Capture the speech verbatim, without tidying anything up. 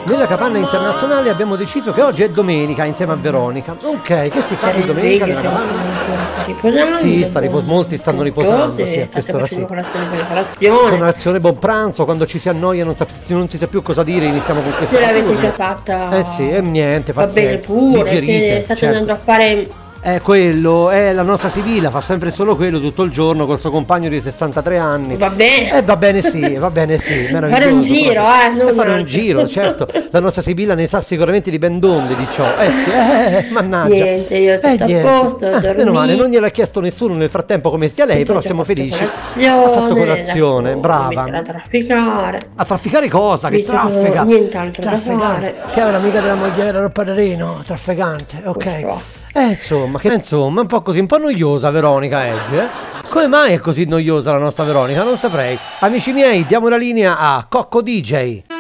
Nella capanna internazionale abbiamo deciso che oggi è domenica insieme a Veronica. Ok, che si fa di domenica nella capanna? Riposando. Sì, sta ripos- molti stanno riposando, sì, a quest'ora sì. Colazione per colazione. Colazione, buon pranzo, quando ci si annoia e non, sa- non si sa più cosa dire, iniziamo con questa. Se l'avete già fatta. Eh sì, e niente, Va bene pazienza. pure, Digerite, se state certo. andando a fare. È quello, è la nostra Sibilla, fa sempre solo quello tutto il giorno col suo compagno di sessantatré anni. Va bene. Eh va bene sì, va bene sì, meraviglioso. Fare un giro, eh, non Eh, fare un altro. giro, certo. La nostra Sibilla ne sa sicuramente di ben donde di ciò. Eh sì, eh, mannaggia. Niente, io eh, tutto a niente. posto, Eh, meno male, non gliel'ha chiesto nessuno nel frattempo come stia lei, però siamo felici. Ha fatto colazione, brava. A trafficare. A trafficare cosa? Che Visto che traffica? nient'altro da Trafficante. fare. Che è un'amica della mogliera del padrino, trafficante, ok. Questo. Eh insomma, che insomma, un po' così, un po' noiosa Veronica Edge, eh? Come mai è così noiosa la nostra Veronica? Non saprei. Amici miei, diamo la linea a Cocco D J.